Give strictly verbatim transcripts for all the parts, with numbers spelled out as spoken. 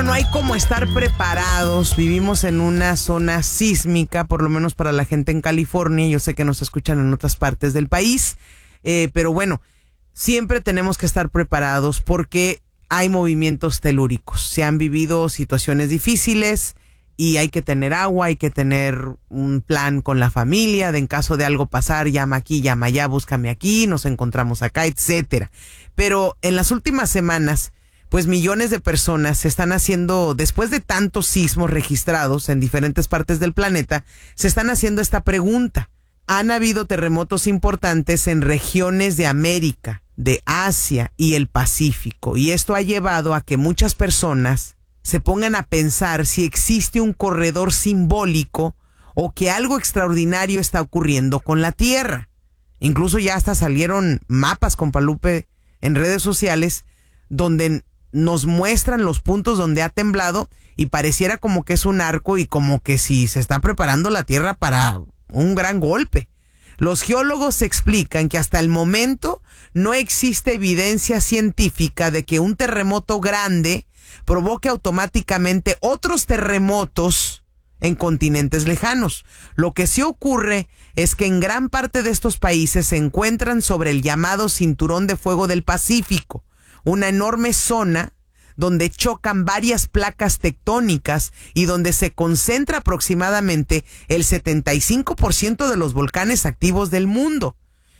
bueno, no hay como estar preparados. Vivimos en una zona sísmica, por lo menos para la gente en California. Yo sé que nos escuchan en otras partes del país, eh, pero bueno, siempre tenemos que estar preparados porque hay movimientos telúricos. Se han vivido situaciones difíciles y hay que tener agua, hay que tener un plan con la familia, de en caso de algo pasar, llama aquí, llama allá, búscame aquí, nos encontramos acá, etcétera. Pero en las últimas semanas, pues millones de personas se están haciendo, después de tantos sismos registrados en diferentes partes del planeta, se están haciendo esta pregunta. Han habido terremotos importantes en regiones de América, de Asia y el Pacífico, y esto ha llevado a que muchas personas se pongan a pensar si existe un corredor simbólico o que algo extraordinario está ocurriendo con la Tierra. Incluso ya hasta salieron mapas, compa Lupe, en redes sociales donde nos muestran los puntos donde ha temblado y pareciera como que es un arco y como que si se está preparando la Tierra para un gran golpe. Los geólogos explican que hasta el momento no existe evidencia científica de que un terremoto grande provoque automáticamente otros terremotos en continentes lejanos. Lo que sí ocurre es que en gran parte de estos países se encuentran sobre el llamado Cinturón de Fuego del Pacífico, una enorme zona donde chocan varias placas tectónicas y donde se concentra aproximadamente el setenta y cinco por ciento de los volcanes activos del mundo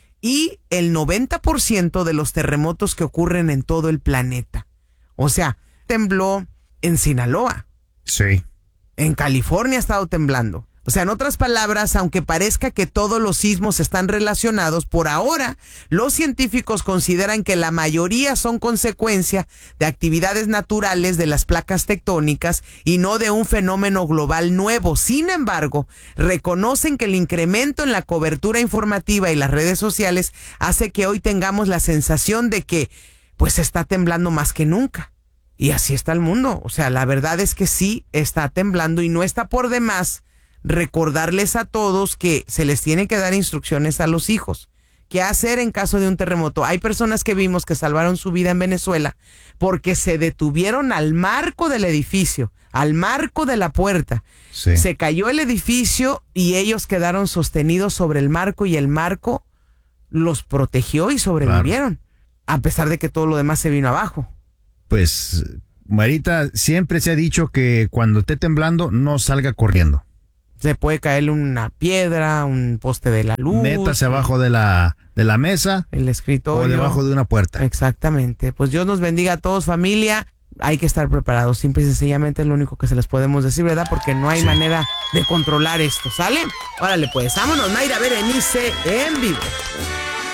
y el noventa por ciento de los terremotos que ocurren en todo el planeta. O sea, tembló en Sinaloa. Sí. En California ha estado temblando. O sea, en otras palabras, aunque parezca que todos los sismos están relacionados, por ahora los científicos consideran que la mayoría son consecuencia de actividades naturales de las placas tectónicas y no de un fenómeno global nuevo. Sin embargo, reconocen que el incremento en la cobertura informativa y las redes sociales hace que hoy tengamos la sensación de que pues está temblando más que nunca. Y así está el mundo. O sea, la verdad es que sí está temblando y no está por demás recordarles a todos que se les tiene que dar instrucciones a los hijos. ¿Qué hacer en caso de un terremoto? Hay personas que vimos que salvaron su vida en Venezuela porque se detuvieron al marco del edificio, al marco de la puerta. Sí. Se cayó el edificio y ellos quedaron sostenidos sobre el marco y el marco los protegió y sobrevivieron, claro, a pesar de que todo lo demás se vino abajo. Pues, Marita, siempre se ha dicho que cuando esté temblando no salga corriendo. Se puede caerle una piedra, un poste de la luz. Métase abajo de la, de la mesa. El escritorio. O debajo de una puerta. Exactamente. Pues Dios nos bendiga a todos, familia. Hay que estar preparados. Simple y sencillamente es lo único que se les podemos decir, ¿verdad? Porque no hay sí. manera de controlar esto, ¿sale? Órale pues, vámonos, Mayra Berenice en vivo.